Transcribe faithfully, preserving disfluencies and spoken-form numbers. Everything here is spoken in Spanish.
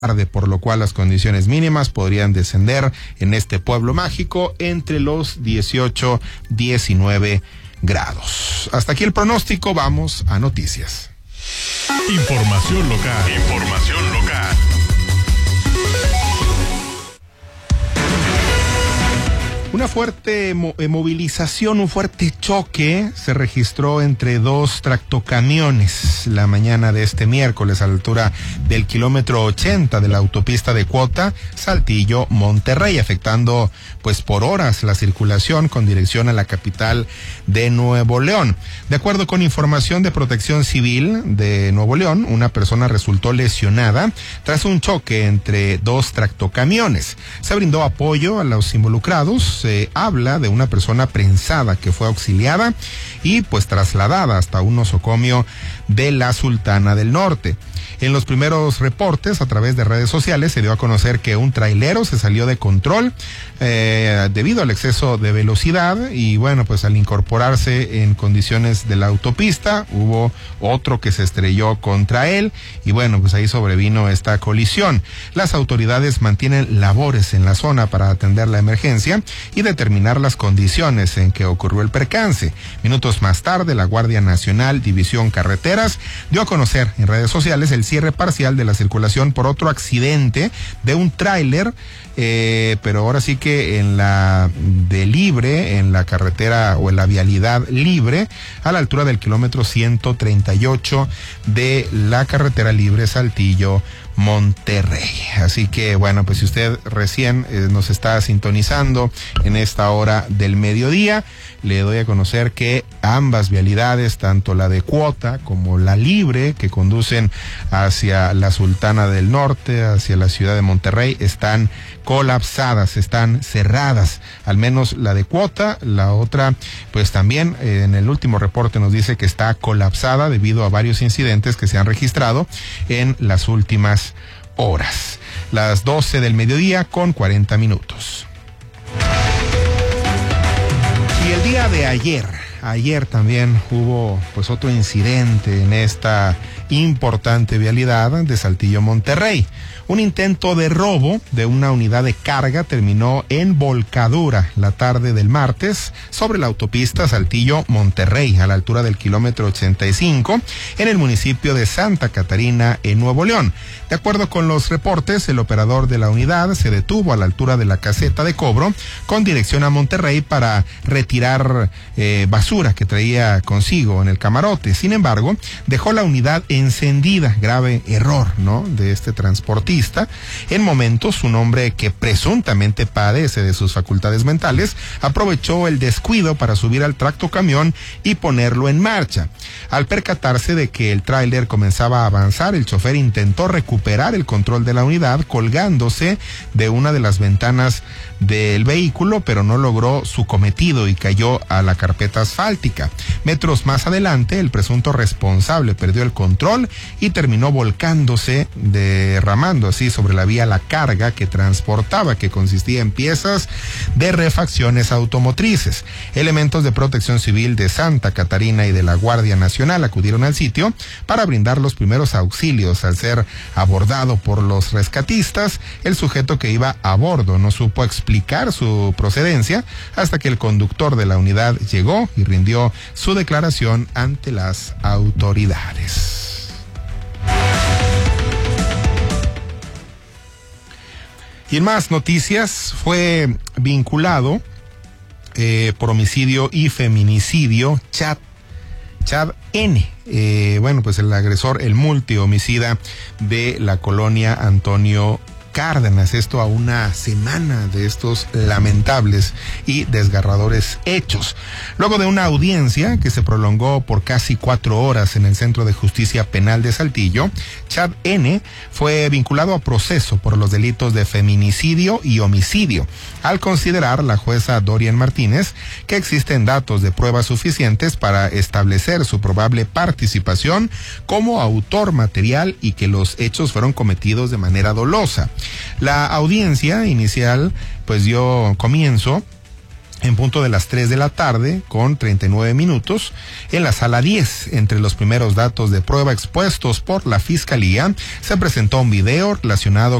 tarde, por lo cual las condiciones mínimas podrían descender en este pueblo mágico entre los dieciocho, diecinueve grados. Hasta aquí el pronóstico, vamos a noticias. Información local. Información local. Una fuerte mo- movilización, un fuerte choque se registró entre dos tractocamiones la mañana de este miércoles a la altura del kilómetro ochenta de la autopista de Cuota, Saltillo, Monterrey, afectando pues por horas la circulación con dirección a la capital de Nuevo León. De acuerdo con información de Protección Civil de Nuevo León, una persona resultó lesionada tras un choque entre dos tractocamiones. Se brindó apoyo a los involucrados. Se habla de una persona prensada que fue auxiliada y pues trasladada hasta un nosocomio de la Sultana del Norte. En los primeros reportes a través de redes sociales se dio a conocer que un trailero se salió de control eh, debido al exceso de velocidad y bueno, pues al incorporarse en condiciones de la autopista hubo otro que se estrelló contra él y bueno, pues ahí sobrevino esta colisión. Las autoridades mantienen labores en la zona para atender la emergencia y determinar las condiciones en que ocurrió el percance. Minutos más tarde, la Guardia Nacional, División Carreteras, dio a conocer en redes sociales el cierre parcial de la circulación por otro accidente de un tráiler, eh, pero ahora sí que en la de libre, en la carretera o en la vialidad libre, a la altura del kilómetro ciento treinta y ocho de la carretera libre Saltillo, Monterrey. Así que bueno, pues si usted recién eh, nos está sintonizando en esta hora del mediodía, le doy a conocer que ambas vialidades, tanto la de Cuota como la libre, que conducen hacia la Sultana del Norte, hacia la ciudad de Monterrey, están colapsadas, están cerradas, al menos la de Cuota. La otra, pues también eh, en el último reporte nos dice que está colapsada debido a varios incidentes que se han registrado en las últimas horas. Las doce del mediodía con cuarenta minutos. Y el día de ayer, ayer también hubo pues otro incidente en esta importante vialidad de Saltillo, Monterrey. Un intento de robo de una unidad de carga terminó en volcadura la tarde del martes sobre la autopista Saltillo-Monterrey, a la altura del kilómetro ochenta y cinco, en el municipio de Santa Catarina, en Nuevo León. De acuerdo con los reportes, el operador de la unidad se detuvo a la altura de la caseta de cobro con dirección a Monterrey para retirar eh, basura que traía consigo en el camarote. Sin embargo, dejó la unidad encendida. Grave error, ¿no?, de este transportista. En momentos, un hombre que presuntamente padece de sus facultades mentales aprovechó el descuido para subir al tractocamión y ponerlo en marcha. Al percatarse de que el tráiler comenzaba a avanzar, el chofer intentó recuperar el control de la unidad colgándose de una de las ventanas del vehículo, pero no logró su cometido y cayó a la carpeta asfáltica. Metros más adelante, el presunto responsable perdió el control y terminó volcándose, derramando así sobre la vía la carga que transportaba, que consistía en piezas de refacciones automotrices. Elementos de Protección Civil de Santa Catarina y de la Guardia Nacional acudieron al sitio para brindar los primeros auxilios. Al ser abordado por los rescatistas, el sujeto que iba a bordo no supo explicar su procedencia hasta que el conductor de la unidad llegó y rindió su declaración ante las autoridades. Y en más noticias, fue vinculado eh, por homicidio y feminicidio Chad, Chad N. Eh, bueno, pues el agresor, el multihomicida de la colonia Antonio Cárdenas. Esto a una semana de estos lamentables y desgarradores hechos. Luego de una audiencia que se prolongó por casi cuatro horas en el Centro de Justicia Penal de Saltillo, Chad N. fue vinculado a proceso por los delitos de feminicidio y homicidio, al considerar la jueza Dorian Martínez que existen datos de pruebas suficientes para establecer su probable participación como autor material y que los hechos fueron cometidos de manera dolosa. La audiencia inicial pues dio comienzo En punto de las tres de la tarde, con treinta y nueve minutos, en la sala diez, entre los primeros datos de prueba expuestos por la Fiscalía, se presentó un video relacionado